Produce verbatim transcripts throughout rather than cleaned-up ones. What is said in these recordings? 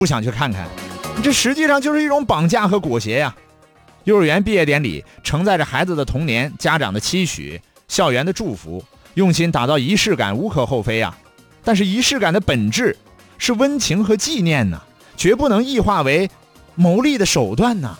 不想去看看，这实际上就是一种绑架和裹挟呀。幼儿园毕业典礼承载着孩子的童年、家长的期许、校园的祝福，用心打造仪式感无可厚非呀。但是仪式感的本质是温情和纪念呢，绝不能异化为牟利的手段呢。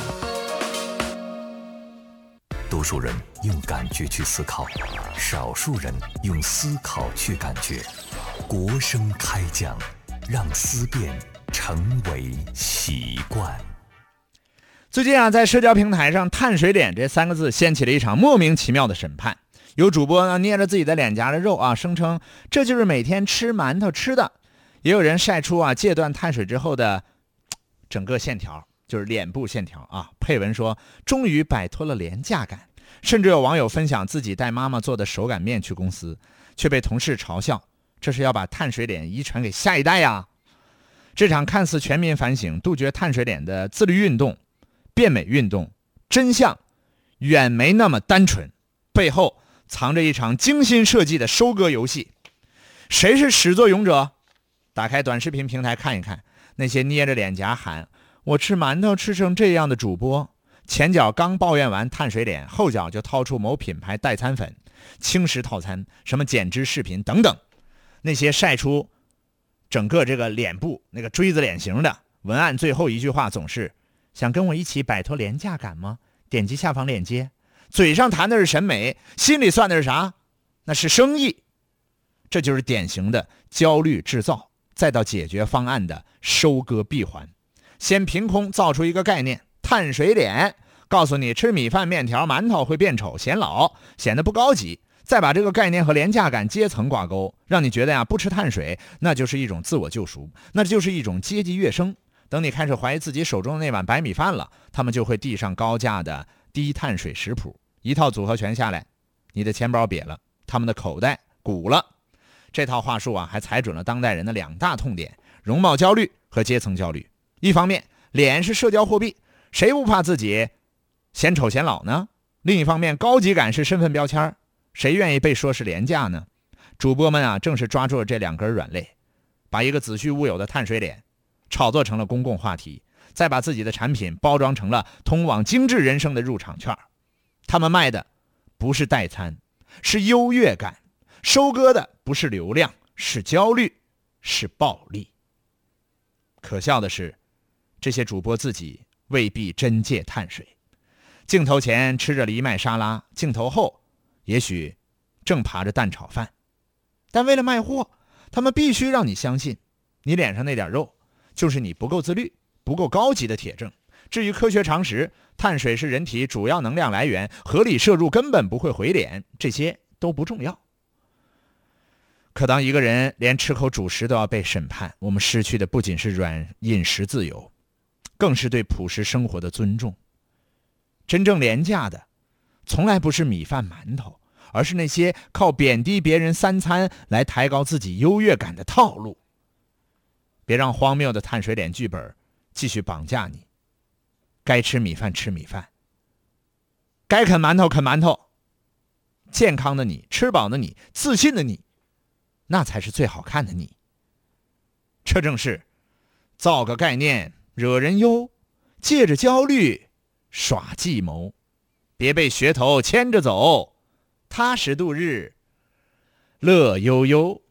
多数人用感觉去思考，少数人用思考去感觉。国声开讲，让思辨成为习惯。 最近啊，在社交平台上，碳水脸这三个字掀起了一场莫名其妙的审判。有主播呢捏着自己的脸颊的肉啊，声称这就是每天吃馒头吃的。也有人晒出啊戒断碳水之后的整个线条，就是脸部线条啊，配文说终于摆脱了廉价感。甚至有网友分享自己带妈妈做的手擀面去公司，却被同事嘲笑，这是要把碳水脸遗传给下一代呀。这场看似全民反省杜绝碳水脸的自律运动、变美运动，真相远没那么单纯，背后藏着一场精心设计的收割游戏。谁是始作俑者？打开短视频平台看一看，那些捏着脸颊喊我吃馒头吃成这样的主播，前脚刚抱怨完碳水脸，后脚就掏出某品牌代餐粉、轻食套餐、什么减脂视频等等。那些晒出整个这个脸部那个锥子脸型的文案，最后一句话总是想跟我一起摆脱廉价感吗？点击下方链接。嘴上谈的是审美，心里算的是啥？那是生意。这就是典型的焦虑制造，再到解决方案的收割闭环。先凭空造出一个概念，碳水脸，告诉你吃米饭、面条、馒头会变丑、显老，显得不高级。再把这个概念和廉价感阶层挂钩，让你觉得呀，不吃碳水那就是一种自我救赎，那就是一种阶级跃升。等你开始怀疑自己手中的那碗白米饭了，他们就会递上高价的低碳水食谱，一套组合拳下来，你的钱包瘪了，他们的口袋鼓了。这套话术啊，还踩准了当代人的两大痛点：容貌焦虑和阶层焦虑。一方面，脸是社交货币，谁不怕自己显丑显老呢？另一方面，高级感是身份标签，谁愿意被说是廉价呢？主播们啊，正是抓住了这两根软肋，把一个子虚乌有的碳水脸炒作成了公共话题，再把自己的产品包装成了通往精致人生的入场券。他们卖的不是代餐，是优越感，收割的不是流量，是焦虑，是暴利。可笑的是，这些主播自己未必真戒碳水，镜头前吃着藜麦沙拉，镜头后也许正扒着蛋炒饭。但为了卖货，他们必须让你相信，你脸上那点肉就是你不够自律、不够高级的铁证。至于科学常识，碳水是人体主要能量来源，合理摄入根本不会回脸，这些都不重要。可当一个人连吃口主食都要被审判，我们失去的不仅是软饮食自由，更是对朴实生活的尊重。真正廉价的从来不是米饭馒头，而是那些靠贬低别人三餐来抬高自己优越感的套路。别让荒谬的碳水脸剧本继续绑架你。该吃米饭吃米饭，该啃馒头啃馒头。健康的你，吃饱的你，自信的你，那才是最好看的你。这正是造个概念惹人忧，借着焦虑耍计谋。别被噱头牵着走，踏实度日乐悠悠。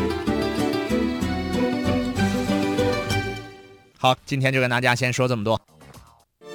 好，今天就跟大家先说这么多。